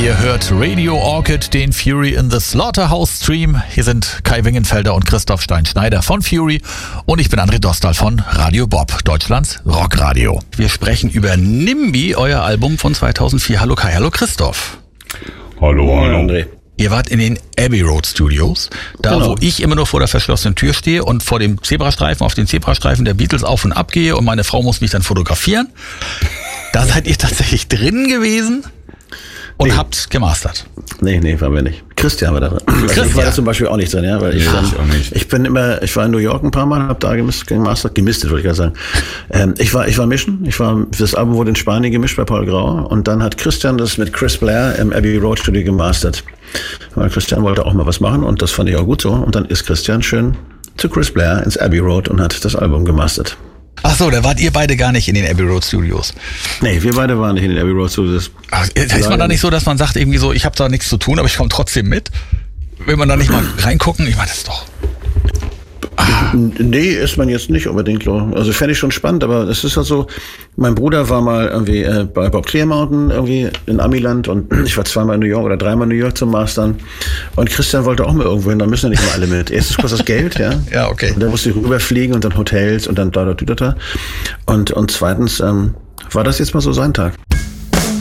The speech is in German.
Ihr hört Radio Orchid, den Fury in the Slaughterhouse Stream. Hier sind Kai Wingenfelder und Christoph Stein-Schneider von Fury und ich bin André Dostal von Radio Bob, Deutschlands Rockradio. Wir sprechen über NIMBY, euer Album von 2004. Hallo Kai, hallo Christoph. Hallo André. Ihr wart in den Abbey Road Studios, da wo ich immer nur vor der verschlossenen Tür stehe und vor dem Zebrastreifen, auf den Zebrastreifen der Beatles auf und ab gehe und meine Frau muss mich dann fotografieren. Da seid ihr tatsächlich drin gewesen und habt gemastert. Nee, waren wir nicht. Christian war da drin. Also ich war da zum Beispiel auch nicht drin, ja, weil ich war in New York ein paar Mal, hab da gemistet, wollte ich gerade sagen. Ich war mischen. Das Album wurde in Spanien gemischt bei Paul Grauer und dann hat Christian das mit Chris Blair im Abbey Road Studio gemastert. Weil Christian wollte auch mal was machen und das fand ich auch gut so. Und dann ist Christian schön zu Chris Blair ins Abbey Road und hat das Album gemastert. Ach so, da wart ihr beide gar nicht in den Abbey Road Studios. Nee, wir beide waren nicht in den Abbey Road Studios. Ach, ist man da nicht so, dass man sagt irgendwie so, ich habe da nichts zu tun, aber ich komme trotzdem mit? Will man da nicht mal reingucken? Ich meine, das ist doch... Nee, ist man jetzt nicht unbedingt. Also fände ich schon spannend, aber es ist halt so, mein Bruder war mal irgendwie bei Bob Clear Mountain irgendwie in Amiland und ich war zweimal in New York oder dreimal in New York zum Mastern und Christian wollte auch mal irgendwo hin, da müssen ja nicht mal alle mit. Erstens kostet das Geld, ja. Ja, okay. Und dann musste ich rüberfliegen und dann Hotels und dann da. Und zweitens war das jetzt mal so sein Tag.